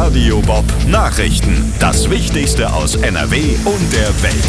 Radio Bob Nachrichten. Das Wichtigste aus NRW und der Welt.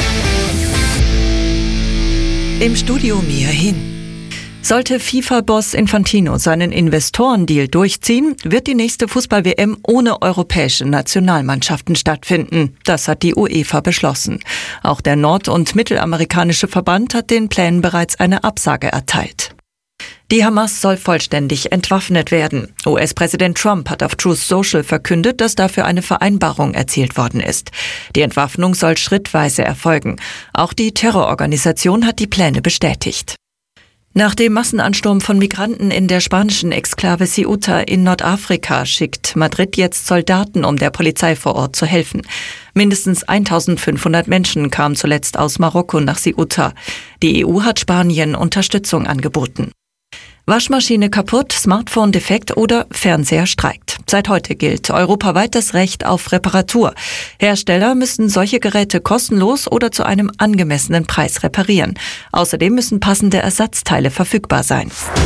Im Studio Mia Hin. Sollte FIFA-Boss Infantino seinen Investorendeal durchziehen, wird die nächste Fußball-WM ohne europäische Nationalmannschaften stattfinden. Das hat die UEFA beschlossen. Auch der nord- und mittelamerikanische Verband hat den Plänen bereits eine Absage erteilt. Die Hamas soll vollständig entwaffnet werden. US-Präsident Trump hat auf Truth Social verkündet, dass dafür eine Vereinbarung erzielt worden ist. Die Entwaffnung soll schrittweise erfolgen. Auch die Terrororganisation hat die Pläne bestätigt. Nach dem Massenansturm von Migranten in der spanischen Exklave Ceuta in Nordafrika schickt Madrid jetzt Soldaten, um der Polizei vor Ort zu helfen. Mindestens 1500 Menschen kamen zuletzt aus Marokko nach Ceuta. Die EU hat Spanien Unterstützung angeboten. Waschmaschine kaputt, Smartphone defekt oder Fernseher streikt. Seit heute gilt europaweit das Recht auf Reparatur. Hersteller müssen solche Geräte kostenlos oder zu einem angemessenen Preis reparieren. Außerdem müssen passende Ersatzteile verfügbar sein.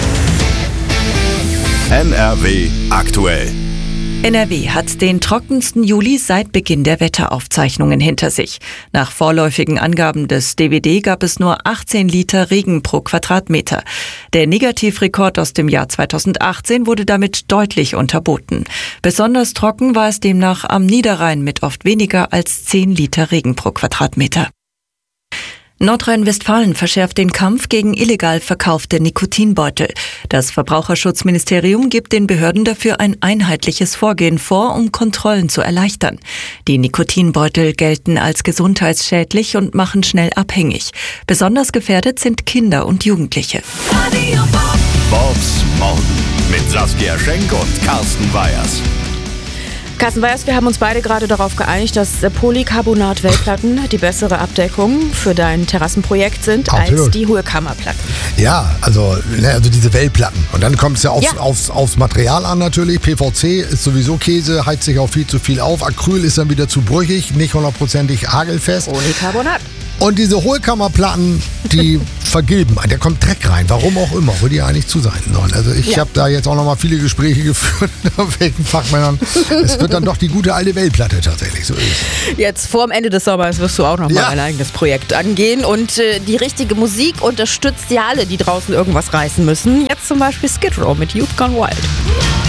NRW aktuell. NRW hat den trockensten Juli seit Beginn der Wetteraufzeichnungen hinter sich. Nach vorläufigen Angaben des DWD gab es nur 18 Liter Regen pro Quadratmeter. Der Negativrekord aus dem Jahr 2018 wurde damit deutlich unterboten. Besonders trocken war es demnach am Niederrhein mit oft weniger als 10 Liter Regen pro Quadratmeter. Nordrhein-Westfalen verschärft den Kampf gegen illegal verkaufte Nikotinbeutel. Das Verbraucherschutzministerium gibt den Behörden dafür ein einheitliches Vorgehen vor, um Kontrollen zu erleichtern. Die Nikotinbeutel gelten als gesundheitsschädlich und machen schnell abhängig. Besonders gefährdet sind Kinder und Jugendliche. Bobs Morgen mit Saskia Schenk und Carsten Weyers. Carsten Weyers, wir haben uns beide gerade darauf geeinigt, dass Polycarbonat-Wellplatten die bessere Abdeckung für dein Terrassenprojekt sind als die Hohlkammerplatten. Ja, also diese Wellplatten. Und dann kommt es ja aufs Material an natürlich. PVC ist sowieso Käse, heizt sich auch viel zu viel auf. Acryl ist dann wieder zu brüchig, nicht hundertprozentig hagelfest. Polycarbonat. Und diese Hohlkammerplatten, die vergilben. Da kommt Dreck rein, warum auch immer, wo die eigentlich zu sein sollen. Also ich habe da jetzt auch noch mal viele Gespräche geführt mit welchen Fachmännern. Es wird dann doch die gute alte Wellplatte tatsächlich, so ist es. Jetzt vor dem Ende des Sommers wirst du auch noch mal ein eigenes Projekt angehen. Und die richtige Musik unterstützt ja alle, die draußen irgendwas reißen müssen. Jetzt zum Beispiel Skid Row mit Youth Gone Wild.